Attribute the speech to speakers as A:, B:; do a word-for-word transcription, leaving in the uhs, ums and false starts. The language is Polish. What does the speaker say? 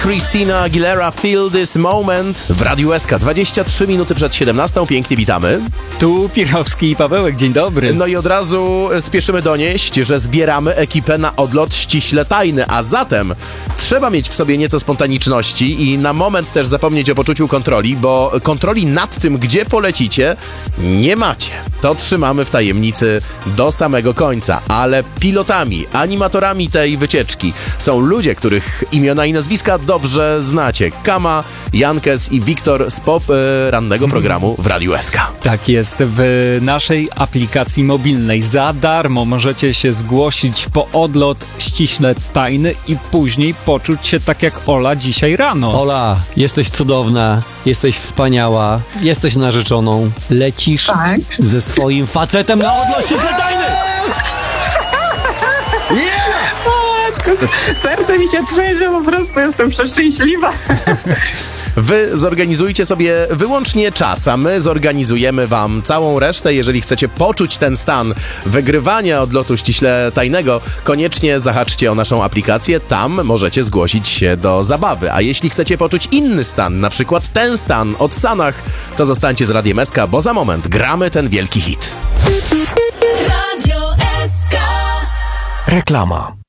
A: Christina Aguilera, Feel This Moment w Radiu S K. dwadzieścia trzy minuty przed siedemnastą. Pięknie witamy.
B: Tu Pirowski i Pawełek, dzień dobry.
A: No i od razu spieszymy donieść, że zbieramy ekipę na odlot ściśle tajny, a zatem trzeba mieć w sobie nieco spontaniczności i na moment też zapomnieć o poczuciu kontroli, bo kontroli nad tym, gdzie polecicie, nie macie. To trzymamy w tajemnicy do samego końca, ale pilotami, animatorami tej wycieczki są ludzie, których imiona i nazwiska dobrze znacie. Kama, Jankes i Wiktor z pop e, rannego programu w Radiu S K.
B: Tak jest, w naszej aplikacji mobilnej za darmo możecie się zgłosić po odlot ściśle tajny i później poczuć się tak jak Ola dzisiaj rano.
C: Ola, jesteś cudowna, jesteś wspaniała, jesteś narzeczoną, lecisz
D: Tak.
C: ze swoim facetem na odlot ściśle tajny!
D: Serce mi się trzęsie, po prostu jestem przeszczęśliwa.
A: Wy zorganizujcie sobie wyłącznie czas, a my zorganizujemy wam całą resztę. Jeżeli chcecie poczuć ten stan wygrywania odlotu ściśle tajnego, koniecznie zahaczcie o naszą aplikację, tam możecie zgłosić się do zabawy. A jeśli chcecie poczuć inny stan, na przykład ten stan od Sanach, to zostańcie z Radiem S K, bo za moment gramy ten wielki hit.
E: Radio S K.
F: Reklama.